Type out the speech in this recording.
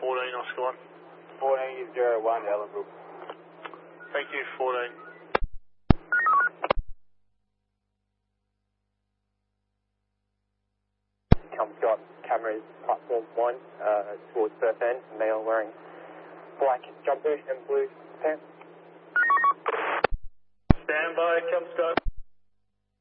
14, Oscar 1. 1401 Ellenbrook. Thank you, 14. Got cameras platform 1 towards Surf End, male wearing black jumper and blue pants. Stand by, Scott.